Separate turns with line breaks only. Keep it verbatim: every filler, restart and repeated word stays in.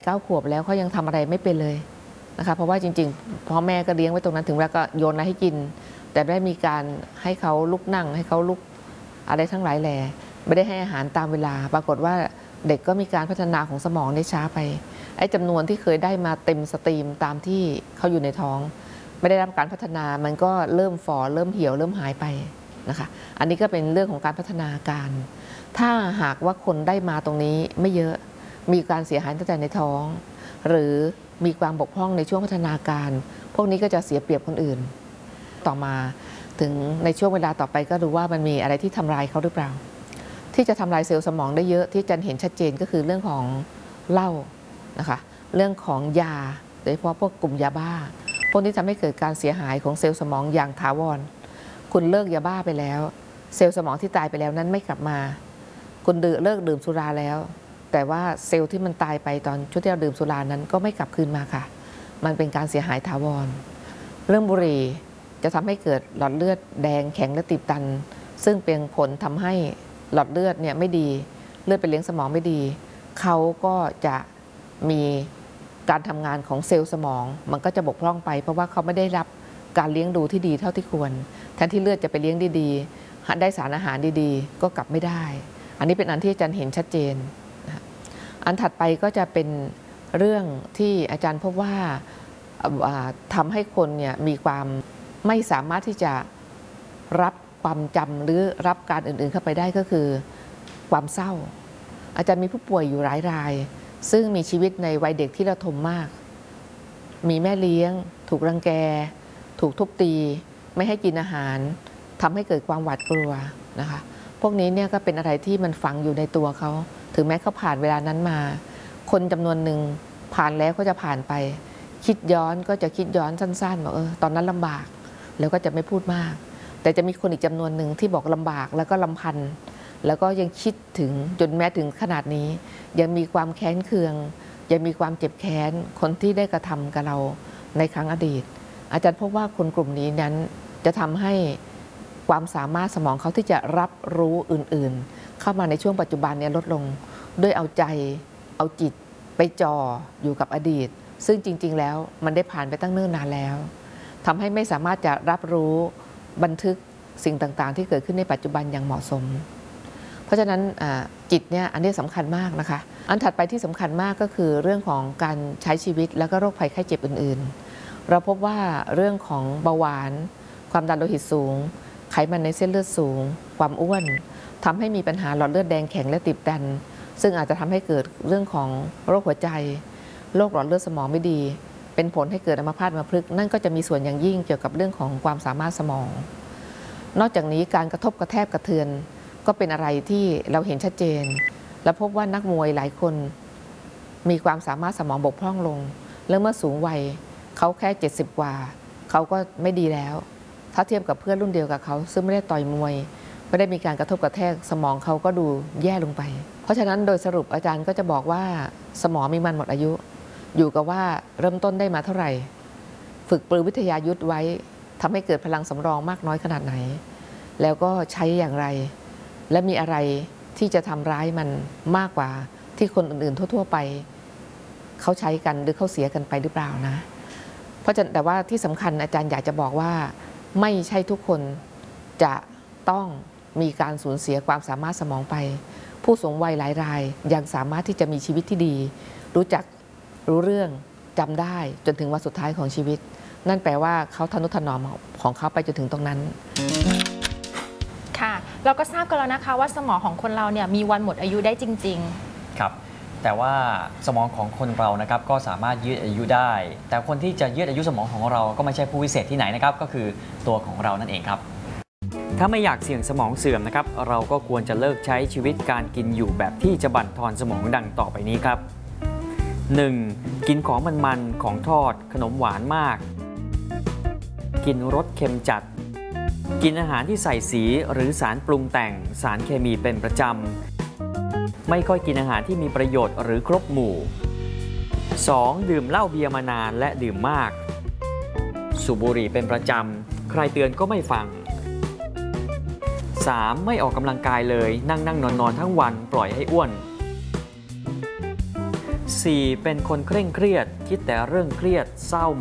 เก้าขวบแล้วเขายังทำอะไรไม่เป็นเลยนะคะเพราะว่าจริงๆพ่อแม่ก็เลี้ยงไว้ตรงนั้นถึงแล้วก็โยนอะไรให้กินแต่ได้มีการให้เขาลุกนั่งให้เขาลุกอะไรทั้งหลายแหล่ไม่ได้ให้อาหารตามเวลาปรากฏว่าเด็กก็มีการพัฒนาของสมองได้ช้าไปไอ้จำนวนที่เคยได้มาเต็มสตรีมตามที่เขาอยู่ในท้องไม่ได้รับการพัฒนามันก็เริ่มฝ่อเริ่มเหี่ยวเริ่มหายไปนะคะอันนี้ก็เป็นเรื่องของการพัฒนาการถ้าหากว่าคนได้มาตรงนี้ไม่เยอะมีการเสียหายตั้งแต่ในท้องหรือมีความบกพร่องในช่วงพัฒนาการพวกนี้ก็จะเสียเปรียบคนอื่นต่อมาถึงในช่วงเวลาต่อไปก็ดูว่ามันมีอะไรที่ทำลายเขาหรือเปล่าที่จะทำลายเซลล์สมองได้เยอะที่จะเห็นชัดเจนก็คือเรื่องของเหล้านะคะเรื่องของยาโดยเฉพาะพวกกลุ่มยาบ้าพวกนี้ทำให้เกิดการเสียหายของเซลล์สมองอย่างถาวรคุณเลิกยาบ้าไปแล้วเซลล์สมองที่ตายไปแล้วนั้นไม่กลับมาคุณดื่มเลิกดื่มสุราแล้วแต่ว่าเซลล์ที่มันตายไปตอนช่วงที่เราดื่มสุรานั้นก็ไม่กลับคืนมาค่ะมันเป็นการเสียหายถาวรเรื่องบุหรี่จะทำให้เกิดหลอดเลือดแดงแข็งและตีบตันซึ่งเป็นผลทำให้หลอดเลือดเนี่ยไม่ดีเลือดไปเลี้ยงสมองไม่ดีเขาก็จะมีการทำงานของเซลล์สมองมันก็จะบกพร่องไปเพราะว่าเขาไม่ได้รับการเลี้ยงดูที่ดีเท่าที่ควรแทนที่เลือดจะไปเลี้ยงดีๆได้สารอาหารดีๆก็กลับไม่ได้อันนี้เป็นอันที่อาจารย์เห็นชัดเจนอันถัดไปก็จะเป็นเรื่องที่อาจารย์พบว่าทำให้คนเนี่ยมีความไม่สามารถที่จะรับความจำหรือรับการอื่นๆเข้าไปได้ก็คือความเศร้าอาจารย์มีผู้ป่วยอยู่หลายรายซึ่งมีชีวิตในวัยเด็กที่ระทมมากมีแม่เลี้ยงถูกรังแกถูกทุบตีไม่ให้กินอาหารทำให้เกิดความหวาดกลัวนะคะพวกนี้เนี่ยก็เป็นอะไรที่มันฝังอยู่ในตัวเขาถึงแม้เขาผ่านเวลานั้นมาคนจำนวนหนึ่งผ่านแล้วก็จะผ่านไปคิดย้อนก็จะคิดย้อนสั้นๆบอกเออตอนนั้นลำบากแล้วก็จะไม่พูดมากแต่จะมีคนอีกจำนวนหนึ่งที่บอกลำบากแล้วก็ลำพันธ์แล้วก็ยังคิดถึงจนแม้ถึงขนาดนี้ยังมีความแค้นเคืองยังมีความเจ็บแค้นคนที่ได้กระทำกับเราในครั้งอดีตอาจารย์พบว่าคนกลุ่มนี้นั้นจะทำให้ความสามารถสมองเขาที่จะรับรู้อื่นๆเข้ามาในช่วงปัจจุบันนี้ลดลงด้วยเอาใจเอาจิตไปจ่ออยู่กับอดีตซึ่งจริงๆแล้วมันได้ผ่านไปตั้งเนิ่นนานแล้วทำให้ไม่สามารถจะรับรู้บันทึกสิ่งต่างๆที่เกิดขึ้นในปัจจุบันอย่างเหมาะสมเพราะฉะนั้นจิตเนี่ยอันนี้สำคัญมากนะคะอันถัดไปที่สำคัญมากก็คือเรื่องของการใช้ชีวิตแล้วก็โรคภัยไข้เจ็บอื่นๆเราพบว่าเรื่องของเบาหวานความดันโลหิตสูงไขมันในเส้นเลือดสูงความอ้วนทำให้มีปัญหาหลอดเลือดแดงแข็งและตีบตันซึ่งอาจจะทำให้เกิดเรื่องของโรคหัวใจโรคหลอดเลือดสมองไม่ดีเป็นผลให้เกิดอัมพาตอัมพฤกษ์นั่นก็จะมีส่วนอย่างยิ่งเกี่ยวกับเรื่องของความสามารถสมองนอกจากนี้การกระทบกระแทกกระเทือนก็เป็นอะไรที่เราเห็นชัดเจนและพบว่านักมวยหลายคนมีความสามารถสมองบกพร่องลงและเมื่อสูงวัยเขาแค่เจ็ดสิบกว่าเขาก็ไม่ดีแล้วถ้าเทียบกับเพื่อนรุ่นเดียวกับเขาซึ่งไม่ได้ต่อยมวยไม่ได้มีการกระทบกระแทกสมองเขาก็ดูแย่ลงไปเพราะฉะนั้นโดยสรุปอาจารย์ก็จะบอกว่าสมองมีมันหมดอายุอยู่กับว่าเริ่มต้นได้มาเท่าไหร่ฝึกปรือวิทยายุทธไว้ทำให้เกิดพลังสำรองมากน้อยขนาดไหนแล้วก็ใช้อย่างไรและมีอะไรที่จะทำร้ายมันมากกว่าที่คนอื่นๆทั่วๆไปเขาใช้กันหรือเขาเสียกันไปหรือเปล่านะเพราะฉะนั้นแต่ว่าที่สำคัญอาจารย์อยากจะบอกว่าไม่ใช่ทุกคนจะต้องมีการสูญเสียความสามารถสมองไปผู้สูงวัยหลายรายยังสามารถที่จะมีชีวิตที่ดีรู้จักรู้เรื่องจำได้จนถึงวันสุดท้ายของชีวิตนั่นแปลว่าเขาทนุถนอมของเขาไปจนถึงตรงนั้น
ค่ะเราก็ทราบกันแล้วนะคะว่าสมองของคนเราเนี่ยมีวันหมดอายุได้จริงๆ
ครับแต่ว่าสมองของคนเรานะครับก็สามารถยืดอายุได้แต่คนที่จะยืดอายุสมองของเราก็ไม่ใช่ผู้วิเศษที่ไหนนะครับก็คือตัวของเรานั่นเองครับถ้าไม่อยากเสี่ยงสมองเสื่อมนะครับเราก็ควรจะเลิกใช้ชีวิตการกินอยู่แบบที่จะบั่นทอนสมองดังต่อไปนี้ครับ หนึ่ง. กินของมันๆของทอดขนมหวานมากกินรสเค็มจัดกินอาหารที่ใส่สีหรือสารปรุงแต่งสารเคมีเป็นประจำไม่ค่อยกินอาหารที่มีประโยชน์หรือครบหมู่ สอง. ดื่มเหล้าเบียร์มานานและดื่มมากสูบบุหรี่เป็นประจำใครเตือนก็ไม่ฟัง สาม. ไม่ออกกำลังกายเลยนั่งนั่งนอนนอนทั้งวันปล่อยให้อ้วนสี่เป็นคนเคร่งเครียดคิดแต่เรื่องเครียดเศร้า